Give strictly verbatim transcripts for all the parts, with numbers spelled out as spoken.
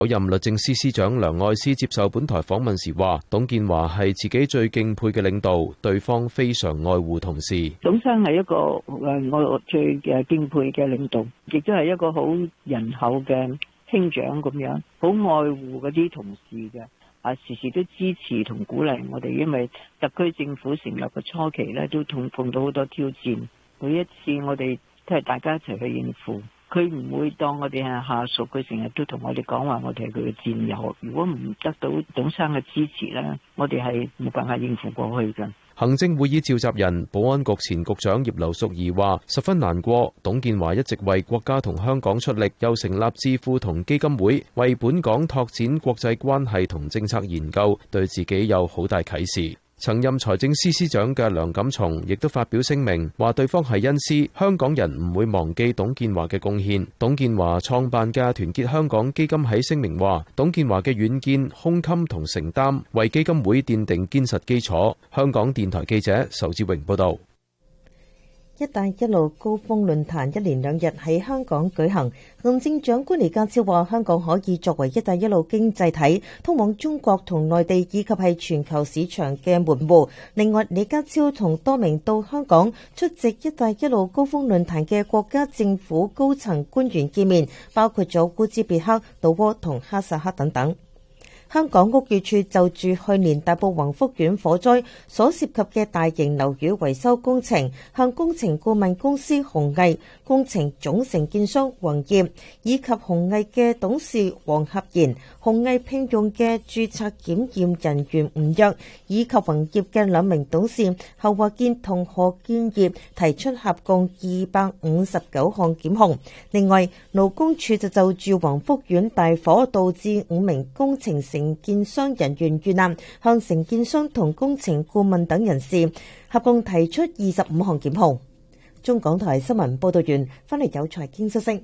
有任律政司司長梁愛詩接受本台訪問時話，董建華係自己最敬佩嘅領導，對方非常愛護同事。 董生係一個誒我最嘅敬佩嘅領導，亦都係一個好仁厚嘅兄長咁樣，好愛護嗰啲同事嘅，啊時時都支持同鼓勵我哋，因為特區政府成立嘅初期咧，都同碰到好多挑戰，每一次我哋都係大家一齊去應付。佢唔會當我哋係下屬，佢成日都同我哋講話，我哋係佢嘅戰友。如果唔得到董生嘅支持咧，我哋係冇辦法應付過去嘅。 行政會議召集人、保安局前局長葉劉淑儀話：十分難過，董建華一直為國家同香港出力，又成立智庫同基金會，為本港拓展國際關係同政策研究，對自己有好大啟示。曾任財政司司長嘅梁錦松亦都發表聲明，話對方係恩師，香港人唔會忘記董建華嘅貢獻。董建華創辦嘅團結香港基金喺聲明話，董建華嘅遠見、胸襟同承擔，為基金會奠定堅實基礎。香港電台記者仇志榮報道。 一帶一路高峰論壇一連兩日喺香港舉行，行政長官李家超話香港可以作為一帶一路經濟體通往中國同內地以及係全球市場嘅門戶。另外，李家超同多名到香港出席一帶一路高峰論壇嘅國家政府高層官員見面，包括咗烏茲別克、老撾同哈薩克等等。香港屋宇署就住去年大埔宏福苑火災所涉及嘅大型樓宇維修工程，向工程顧問公司鴻毅、工程總承建商宏業以及鴻毅嘅董事黃合賢、鴻毅聘用嘅註冊檢驗人員吳躍以及宏業嘅兩名董事侯華健同何建業提出合共二百五十九項檢控。另外，勞工處就就住宏福苑大火導致五名工程承建商人員遇難，向承建商同工程顧問等人士合共提出二十五項檢控。中港台新聞報道完，翻嚟有財經消息。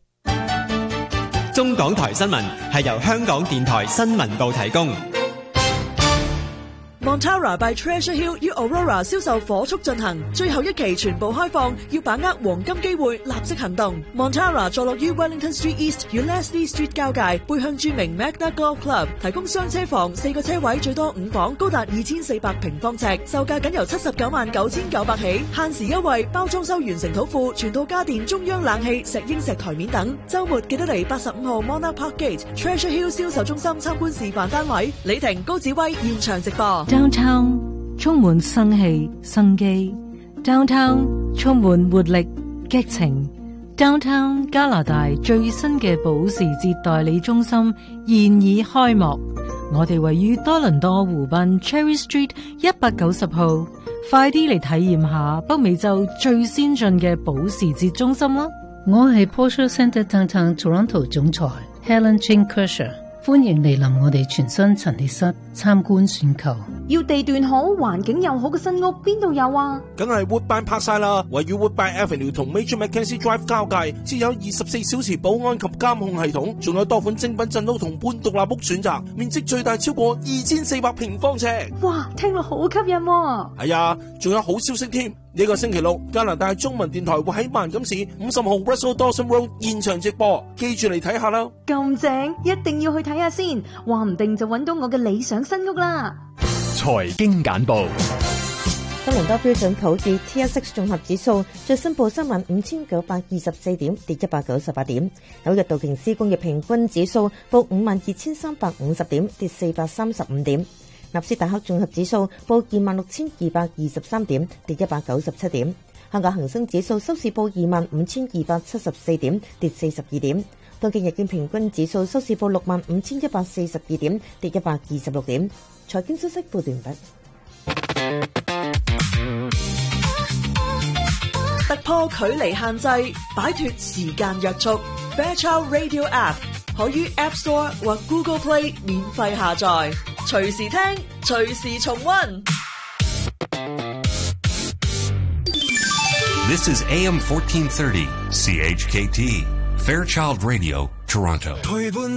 中港台新聞係由香港電台新聞部提供。 Montara by Treasure Hill 於 Aurora 銷售火速進行，最後一期全部開放，要把握黃金機會，立即行動。Montara 坐落於 Wellington Street East 與 Leslie Street 交界，背向著名 Magna Golf Club， 提供雙車房，四個車位，最多五房，高達二千四百平方尺，售價僅由七十九萬九千九百起，限時優惠，包裝修完成土庫，全套家電、中央冷氣、石英石台面等。週末記得嚟八十五號 Monarch Park Gate Treasure Hill 銷售中心參觀示範單位。李婷、高子威現場直播。 Downtown 充滿生氣生機 ，Downtown 充滿活力激情 ，Downtown 加拿大最新嘅保時捷代理中心現已開幕。我哋位於多倫多湖濱 Cherry Street 一百九十號，快啲嚟體驗下北美洲最先進嘅保時捷中心啦！ 我係 Porsche Centre Downtown Toronto 總裁 Helen Chin Kershaw。歡迎嚟臨我哋全新陳列室參觀選購。 要地段好、環境又好嘅新屋，邊度有啊？ 梗係 Woodbine 拍晒啦！位於 Woodbine Avenue 同 Major Mackenzie Drive 交界，設有二十四小時保安及監控系統，仲有多款精品鎮屋同半獨立屋選擇，面積最大超過二千四百平方尺。 哇，聽落好吸引喎！ 係啊，仲有好消息添！呢個星期六，加拿大中文電台會喺萬錦市五十號 Russell Dawson Road 現場直播，記住嚟睇下啦！ 咁正，一定要去睇下先，話唔定就揾到我嘅理想新屋啦！ 財經簡報。 多倫多標準普爾 T S X 綜合指數最新報三萬五千九百二十四點，跌一百九十八點。紐約道瓊斯工業平均指數報五萬二千三百五十點，跌四百三十五點。納斯達克綜合指數報二萬六千二百二十三點，跌一百九十七點。香港恒生指數收市報二萬五千二百七十四點，跌四十二點。東京日經平均指數收市報六萬五千一百四十二點，跌一百二十六點。財經消息報道完畢。 突破距離限制，擺脫時間約束。Fairchild Radio App 可於 App Store 或 Google Play 免費下載，隨時聽，隨時重溫。 This is A M fourteen thirty C H K T Fairchild Radio Toronto。